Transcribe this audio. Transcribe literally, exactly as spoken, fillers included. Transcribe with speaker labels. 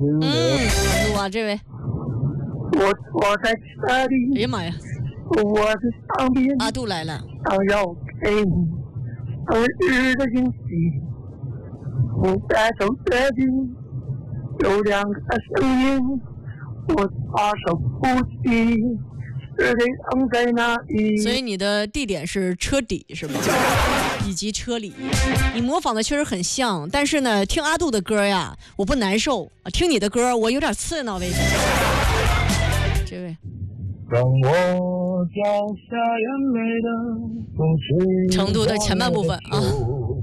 Speaker 1: 嗯，录啊，这位。
Speaker 2: 我坐在这里，
Speaker 1: 哎呀妈呀！
Speaker 2: 我的上边，
Speaker 1: 阿杜来了。
Speaker 2: 想要给你生日的惊喜，不在手决定，有两个声音，我怕手不及，是得放在哪里？
Speaker 1: 所以你的地点是车底是吗？以及车里，你模仿的确实很像，但是呢，听阿杜的歌呀，我不难受；听你的歌，我有点刺挠。为什么？这位。
Speaker 2: 当我掉下眼泪的不止
Speaker 1: 成都的前半部分啊。